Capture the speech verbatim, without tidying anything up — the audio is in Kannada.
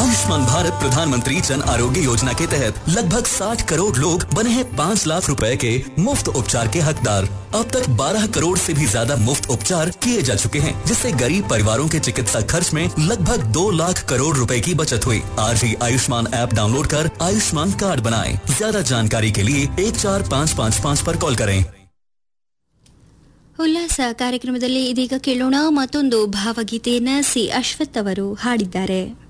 आयुष्मान भारत प्रधानमंत्री जन आरोग्य योजना के तहत लगभग साठ करोड़ लोग बने हैं पाँच लाख रुपए के मुफ्त उपचार के हकदार। अब तक बारह करोड़ से भी ज्यादा मुफ्त उपचार किए जा चुके हैं, जिससे गरीब परिवारों के चिकित्सा खर्च में लगभग दो लाख करोड़ रुपए की बचत हुई। आज ही आयुष्मान ऐप डाउनलोड कर आयुष्मान कार्ड बनाएं। ज्यादा जानकारी के लिए एक चार पाँच पाँच पाँच पर कॉल करें। ಉಲ್ಲಾಸ ಕಾರ್ಯಕ್ರಮದಲ್ಲಿ ಇದೀಗ ಕೇಳೋಣ ಮತ್ತೊಂದು ಭಾವಗೀತೆಯನ್ನ ಸಿ ಅಶ್ವಥ್ ಅವರು ಹಾಡಿದ್ದಾರೆ.